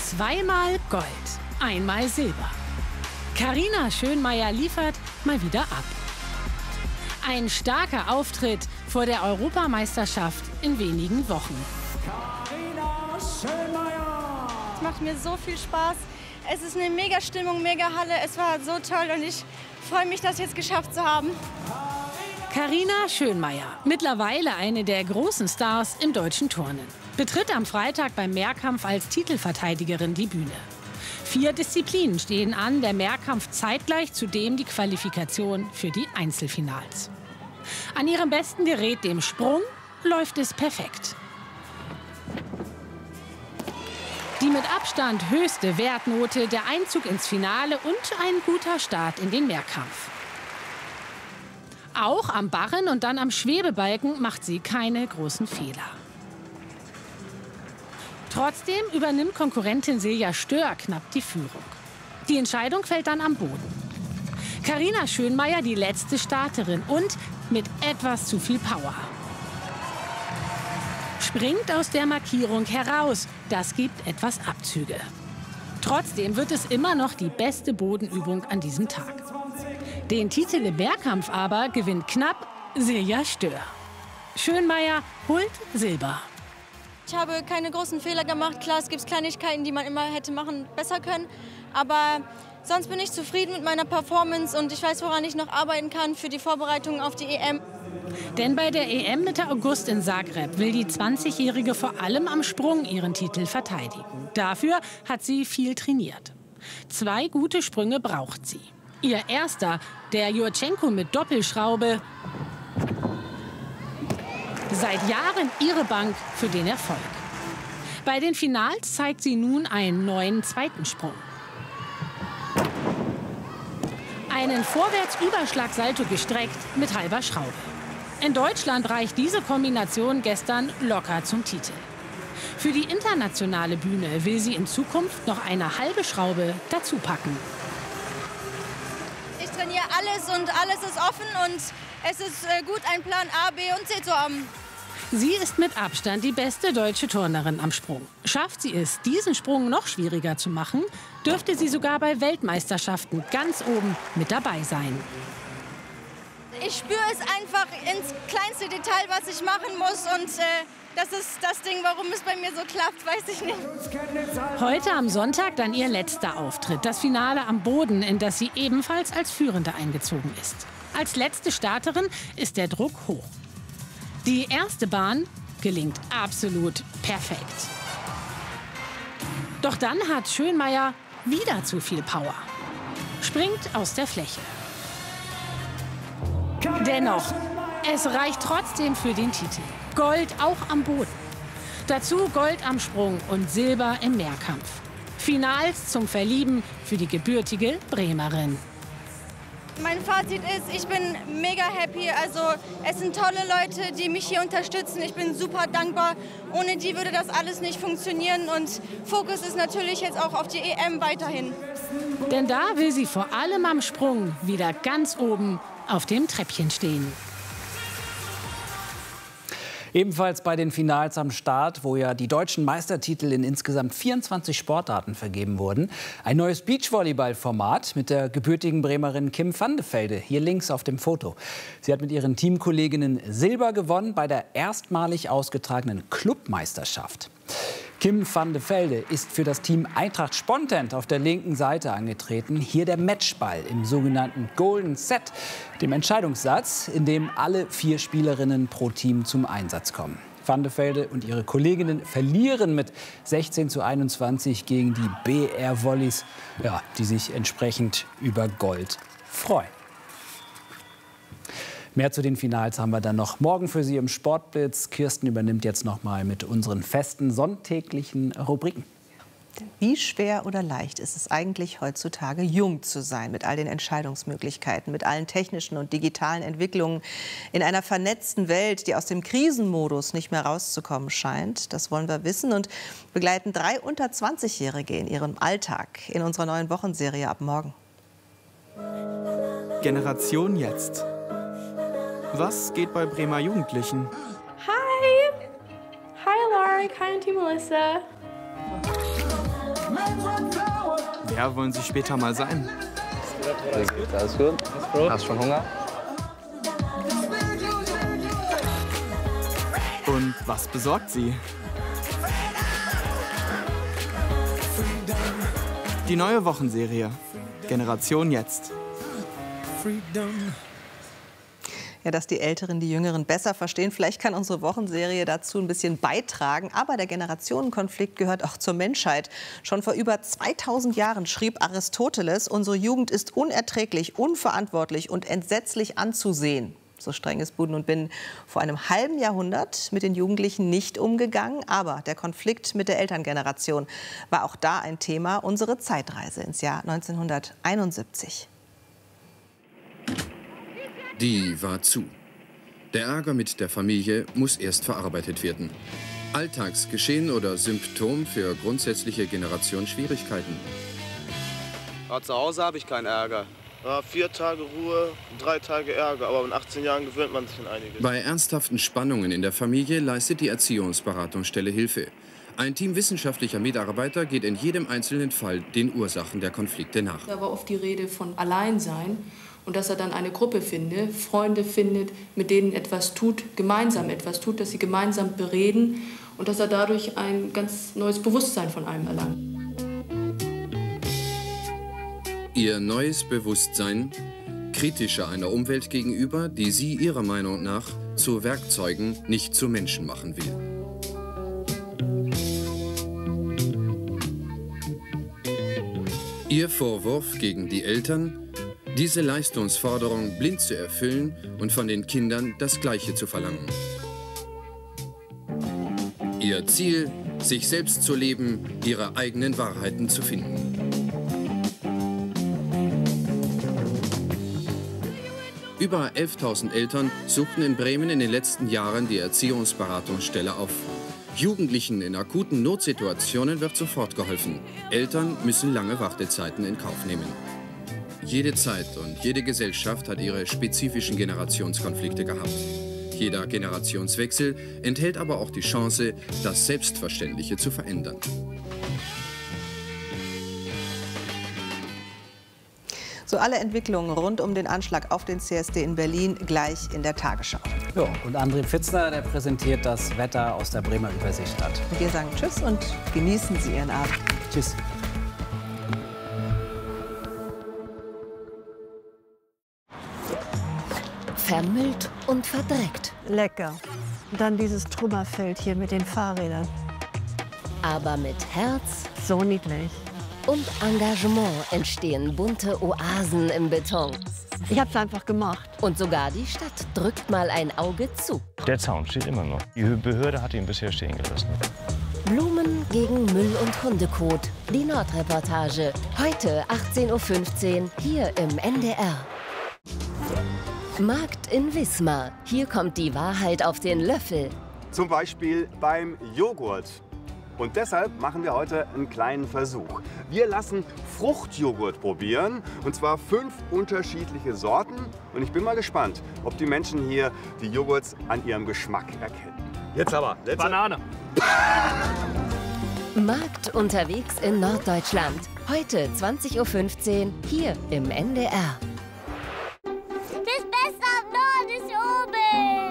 Zweimal Gold, einmal Silber. Carina Schönmeier liefert mal wieder ab. Ein starker Auftritt vor der Europameisterschaft in wenigen Wochen. Carina Schönmeier! Es macht mir so viel Spaß. Es ist eine mega Stimmung, mega Halle. Es war so toll und ich freue mich, das jetzt geschafft zu haben. Carina Schönmeier, mittlerweile eine der großen Stars im deutschen Turnen, betritt am Freitag beim Mehrkampf als Titelverteidigerin die Bühne. 4 Disziplinen stehen an, der Mehrkampf zeitgleich, zudem die Qualifikation für die Einzelfinals. An ihrem besten Gerät, dem Sprung, läuft es perfekt. Die mit Abstand höchste Wertnote, der Einzug ins Finale und ein guter Start in den Mehrkampf. Auch am Barren und dann am Schwebebalken macht sie keine großen Fehler. Trotzdem übernimmt Konkurrentin Silja Stör knapp die Führung. Die Entscheidung fällt dann am Boden. Carina Schönmeier, die letzte Starterin und mit etwas zu viel Power. Springt aus der Markierung heraus. Das gibt etwas Abzüge. Trotzdem wird es immer noch die beste Bodenübung an diesem Tag. Den Titel im Mehrkampf aber gewinnt knapp Silja Stör. Schönmeier holt Silber. Ich habe keine großen Fehler gemacht. Klar, es gibt Kleinigkeiten, die man immer hätte besser können. Aber sonst bin ich zufrieden mit meiner Performance und ich weiß, woran ich noch arbeiten kann für die Vorbereitung auf die EM. Denn bei der EM Mitte August in Zagreb will die 20-Jährige vor allem am Sprung ihren Titel verteidigen. Dafür hat sie viel trainiert. 2 gute Sprünge braucht sie. Ihr erster, der Jurchenko mit Doppelschraube, seit Jahren ihre Bank für den Erfolg. Bei den Finals zeigt sie nun einen neuen zweiten Sprung. Einen Vorwärtsüberschlagsalto gestreckt mit halber Schraube. In Deutschland reicht diese Kombination gestern locker zum Titel. Für die internationale Bühne will sie in Zukunft noch eine halbe Schraube dazu packen. Ich trainiere alles und alles ist offen und es ist gut, einen Plan A, B und C zu haben. Sie ist mit Abstand die beste deutsche Turnerin am Sprung. Schafft sie es, diesen Sprung noch schwieriger zu machen, dürfte sie sogar bei Weltmeisterschaften ganz oben mit dabei sein. Ich spüre es einfach ins kleinste Detail, was ich machen muss. Und das ist das Ding, warum es bei mir so klappt, weiß ich nicht. Heute am Sonntag dann ihr letzter Auftritt. Das Finale am Boden, in das sie ebenfalls als Führende eingezogen ist. Als letzte Starterin ist der Druck hoch. Die erste Bahn gelingt absolut perfekt. Doch dann hat Schönmeier wieder zu viel Power. Springt aus der Fläche. Dennoch, es reicht trotzdem für den Titel. Gold auch am Boden. Dazu Gold am Sprung und Silber im Mehrkampf. Finals zum Verlieben für die gebürtige Bremerin. Mein Fazit ist, ich bin mega happy. Also es sind tolle Leute, die mich hier unterstützen. Ich bin super dankbar. Ohne die würde das alles nicht funktionieren. Und Fokus ist natürlich jetzt auch auf die EM weiterhin. Denn da will sie vor allem am Sprung wieder ganz oben auf dem Treppchen stehen. Ebenfalls bei den Finals am Start, wo ja die deutschen Meistertitel in insgesamt 24 Sportarten vergeben wurden. Ein neues Beachvolleyball-Format mit der gebürtigen Bremerin Kim van de Velde, hier links auf dem Foto. Sie hat mit ihren Teamkolleginnen Silber gewonnen bei der erstmalig ausgetragenen Clubmeisterschaft. Kim van de Velde ist für das Team Eintracht Spontent auf der linken Seite angetreten. Hier der Matchball im sogenannten Golden Set, dem Entscheidungssatz, in dem alle 4 Spielerinnen pro Team zum Einsatz kommen. Van de Velde und ihre Kolleginnen verlieren mit 16:21 gegen die BR Volleys, ja, die sich entsprechend über Gold freuen. Mehr zu den Finals haben wir dann noch morgen für Sie im Sportblitz. Kirsten übernimmt jetzt noch mal mit unseren festen sonntäglichen Rubriken. Wie schwer oder leicht ist es eigentlich heutzutage, jung zu sein, mit all den Entscheidungsmöglichkeiten, mit allen technischen und digitalen Entwicklungen in einer vernetzten Welt, die aus dem Krisenmodus nicht mehr rauszukommen scheint? Das wollen wir wissen und begleiten 3 unter 20-Jährige in ihrem Alltag in unserer neuen Wochenserie ab morgen. Generation Jetzt. Was geht bei Bremer Jugendlichen? Hi! Hi, Alaric. Hi, Auntie Melissa. Wer wollen Sie später mal sein? Alles gut? Hast du schon Hunger? Und was besorgt Sie? Die neue Wochenserie Generation Jetzt. Ja, dass die Älteren die Jüngeren besser verstehen. Vielleicht kann unsere Wochenserie dazu ein bisschen beitragen. Aber der Generationenkonflikt gehört auch zur Menschheit. Schon vor über 2000 Jahren schrieb Aristoteles, unsere Jugend ist unerträglich, unverantwortlich und entsetzlich anzusehen. So streng ist Buden und Bin vor einem halben Jahrhundert mit den Jugendlichen nicht umgegangen. Aber der Konflikt mit der Elterngeneration war auch da ein Thema. Unsere Zeitreise ins Jahr 1971. Die war zu. Der Ärger mit der Familie muss erst verarbeitet werden. Alltagsgeschehen oder Symptom für grundsätzliche Generationsschwierigkeiten. Zu Hause habe ich keinen Ärger. Ja, 4 Tage Ruhe, 3 Tage Ärger, aber in 18 Jahren gewöhnt man sich an einiges. Bei ernsthaften Spannungen in der Familie leistet die Erziehungsberatungsstelle Hilfe. Ein Team wissenschaftlicher Mitarbeiter geht in jedem einzelnen Fall den Ursachen der Konflikte nach. Da war oft die Rede von Alleinsein und dass er dann eine Gruppe findet, Freunde findet, mit denen etwas tut, gemeinsam etwas tut, dass sie gemeinsam bereden und dass er dadurch ein ganz neues Bewusstsein von einem erlangt. Ihr neues Bewusstsein, kritischer einer Umwelt gegenüber, die sie ihrer Meinung nach zu Werkzeugen, nicht zu Menschen machen will. Ihr Vorwurf gegen die Eltern, diese Leistungsforderung blind zu erfüllen und von den Kindern das Gleiche zu verlangen. Ihr Ziel, sich selbst zu leben, ihre eigenen Wahrheiten zu finden. Über 11.000 Eltern suchten in Bremen in den letzten Jahren die Erziehungsberatungsstelle auf. Jugendlichen in akuten Notsituationen wird sofort geholfen. Eltern müssen lange Wartezeiten in Kauf nehmen. Jede Zeit und jede Gesellschaft hat ihre spezifischen Generationskonflikte gehabt. Jeder Generationswechsel enthält aber auch die Chance, das Selbstverständliche zu verändern. So alle Entwicklungen rund um den Anschlag auf den CSD in Berlin gleich in der Tagesschau. Ja, und André Pfitzner, der präsentiert das Wetter aus der Bremer Überseestadt. Wir sagen Tschüss und genießen Sie Ihren Abend. Tschüss. Vermüllt und verdreckt. Lecker. Dann dieses Trümmerfeld hier mit den Fahrrädern. Aber mit Herz so niedlich. Und Engagement entstehen bunte Oasen im Beton. Ich hab's einfach gemacht. Und sogar die Stadt drückt mal ein Auge zu. Der Zaun steht immer noch. Die Behörde hat ihn bisher stehen gelassen. Blumen gegen Müll und Hundekot. Die Nordreportage. Heute 18:15 Uhr hier im NDR. Markt in Wismar. Hier kommt die Wahrheit auf den Löffel. Zum Beispiel beim Joghurt. Und deshalb machen wir heute einen kleinen Versuch. Wir lassen Fruchtjoghurt probieren, und zwar 5 unterschiedliche Sorten. Und ich bin mal gespannt, ob die Menschen hier die Joghurts an ihrem Geschmack erkennen. Jetzt aber. Banane. Markt unterwegs in Norddeutschland. Heute 20:15 Uhr hier im NDR.